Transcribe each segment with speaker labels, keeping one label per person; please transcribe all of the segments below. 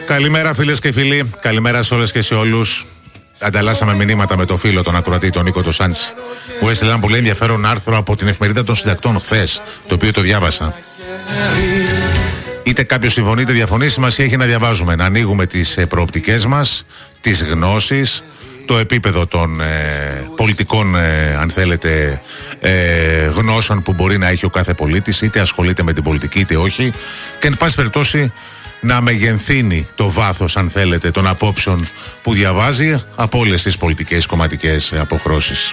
Speaker 1: Καλημέρα φίλες και φίλοι, καλημέρα σε όλες και σε όλους. Ανταλλάσσαμε μηνύματα με το φίλο τον ακροατή, τον Νίκο Τοσάντσι. Μου έστειλε ένα πολύ ενδιαφέρον άρθρο από την Εφημερίδα των Συντακτών χθες, το οποίο το διάβασα. Είτε κάποιος συμφωνεί είτε διαφωνεί, σημασία έχει να διαβάζουμε, να ανοίγουμε τις προοπτικές μας, τις γνώσεις, το επίπεδο των πολιτικών, αν θέλετε, γνώσεων που μπορεί να έχει ο κάθε πολίτης, είτε ασχολείται με την πολιτική είτε όχι, και εν πάση περιπτώσει να μεγενθύνει το βάθος, αν θέλετε, των απόψεων που διαβάζει από όλες τις πολιτικές κομματικές αποχρώσεις.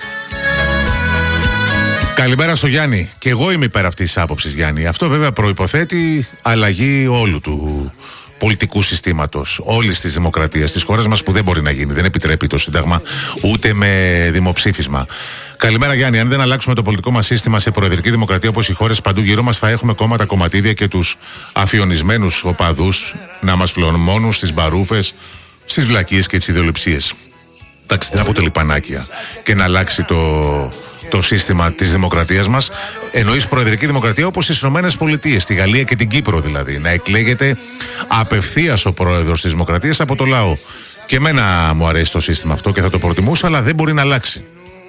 Speaker 1: Καλημέρα στο Γιάννη. Και εγώ είμαι υπέρ αυτής της άποψης, Γιάννη. Αυτό βέβαια προϋποθέτει αλλαγή όλου του πολιτικού συστήματος, όλης της δημοκρατίας της χώρας μας, που δεν μπορεί να γίνει. Δεν επιτρέπει το Σύνταγμα ούτε με δημοψήφισμα. Καλημέρα, Γιάννη. Αν δεν αλλάξουμε το πολιτικό μας σύστημα σε προεδρική δημοκρατία όπως οι χώρες παντού γύρω μας, θα έχουμε κόμματα, κομματίδια και τους αφιονισμένους οπαδούς να μας φλωμώνουν στις μπαρούφες, στις βλακίες και τις ιδεολειψίες. Εντάξει, δεν αποτελεί πανάκια και να αλλάξει το σύστημα της δημοκρατίας μας. Εννοείς προεδρική δημοκρατία όπως στις ΗΠΑ, στη Γαλλία και την Κύπρο δηλαδή. Να εκλέγεται απευθείας ο πρόεδρος της δημοκρατίας από το λαό. Και εμένα μου αρέσει το σύστημα αυτό και θα το προτιμούσα, αλλά δεν μπορεί να αλλάξει.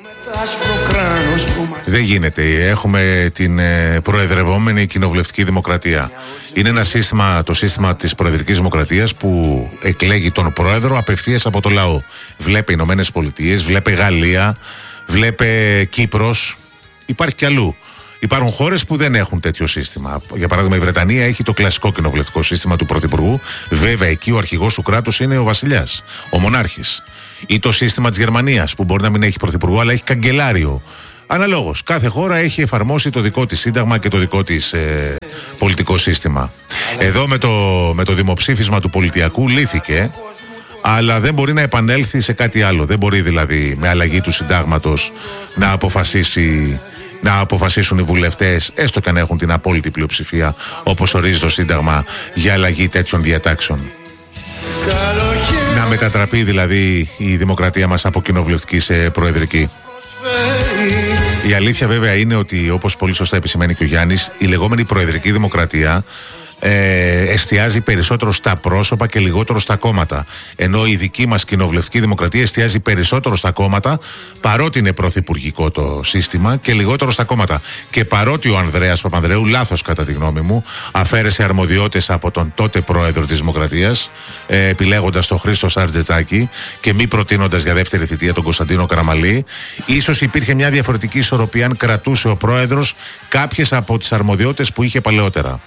Speaker 1: Δεν γίνεται. Έχουμε την προεδρευόμενη κοινοβουλευτική δημοκρατία. Είναι ένα σύστημα, το σύστημα της προεδρικής δημοκρατίας, που εκλέγει τον πρόεδρο απευθείας από το λαό. Βλέπε Ηνωμένες Πολιτείες, βλέπε Γαλλία, βλέπε Κύπρος, υπάρχει κι αλλού. Υπάρχουν χώρες που δεν έχουν τέτοιο σύστημα. Για παράδειγμα, η Βρετανία έχει το κλασικό κοινοβουλευτικό σύστημα του πρωθυπουργού. Βέβαια, εκεί ο αρχηγός του κράτους είναι ο βασιλιάς, ο μονάρχης. Ή το σύστημα της Γερμανίας, που μπορεί να μην έχει πρωθυπουργό, αλλά έχει καγκελάριο. Αναλόγως, κάθε χώρα έχει εφαρμόσει το δικό της σύνταγμα και το δικό της πολιτικό σύστημα. Εδώ με το δημοψήφισμα του πολιτιακού λύθηκε, αλλά δεν μπορεί να επανέλθει σε κάτι άλλο. Δεν μπορεί δηλαδή με αλλαγή του συντάγματος να αποφασίσουν οι βουλευτές, έστω και αν έχουν την απόλυτη πλειοψηφία όπως ορίζει το Σύνταγμα, για αλλαγή τέτοιων διατάξεων. Να μετατραπεί δηλαδή η δημοκρατία μας από κοινοβουλευτική σε προεδρική. Η αλήθεια βέβαια είναι ότι, όπως πολύ σωστά επισημαίνει και ο Γιάννης, η λεγόμενη προεδρική δημοκρατία εστιάζει περισσότερο στα πρόσωπα και λιγότερο στα κόμματα. Ενώ η δική μας κοινοβουλευτική δημοκρατία εστιάζει περισσότερο στα κόμματα, παρότι είναι πρωθυπουργικό το σύστημα, και λιγότερο στα κόμματα. Και παρότι ο Ανδρέας Παπανδρέου, λάθος κατά τη γνώμη μου, αφαίρεσε αρμοδιότητες από τον τότε πρόεδρο της Δημοκρατίας, επιλέγοντας τον Χρήστο Σαρτζετάκη και μη προτείνοντας για δεύτερη θητεία τον Κωνσταντίνο Καραμαλή, ίσως υπήρχε μια διαφορετική ισορροπία αν κρατούσε ο πρόεδρος κάποιες από τις αρμοδιότητες που είχε παλαιότερα.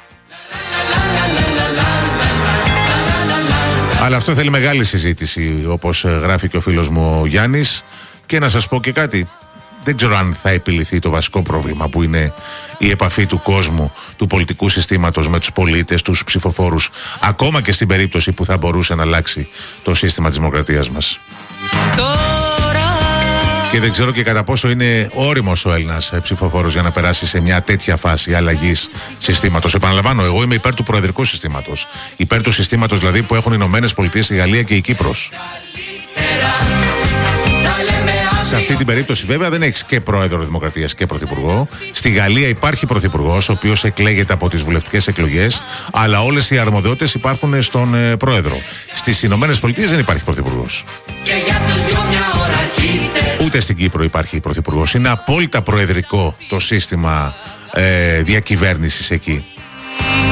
Speaker 1: Αλλά αυτό θέλει μεγάλη συζήτηση, όπως γράφει και ο φίλος μου ο Γιάννης. Και να σας πω και κάτι, δεν ξέρω αν θα επιληθεί το βασικό πρόβλημα, που είναι η επαφή του κόσμου, του πολιτικού συστήματος με τους πολίτες, τους ψηφοφόρους, ακόμα και στην περίπτωση που θα μπορούσε να αλλάξει το σύστημα της δημοκρατίας μας. Και δεν ξέρω και κατά πόσο είναι όριμος ο Έλληνας ψηφοφόρος για να περάσει σε μια τέτοια φάση αλλαγής συστήματος. Επαναλαμβάνω, εγώ είμαι υπέρ του προεδρικού συστήματος. Υπέρ του συστήματος δηλαδή που έχουν οι Ηνωμένες Πολιτείες, η Γαλλία και η Κύπρος. Σε αυτή την περίπτωση βέβαια δεν έχεις και πρόεδρο δημοκρατίας και πρωθυπουργό. Στη Γαλλία υπάρχει πρωθυπουργός, ο οποίος εκλέγεται από τις βουλευτικές εκλογές, αλλά όλες οι αρμοδιότητες υπάρχουν στον πρόεδρο. Στις Ηνωμένες Πολιτείες δεν υπάρχει πρωθυπουργός. Ούτε στην Κύπρο υπάρχει πρωθυπουργός. Είναι απόλυτα προεδρικό το σύστημα διακυβέρνησης εκεί.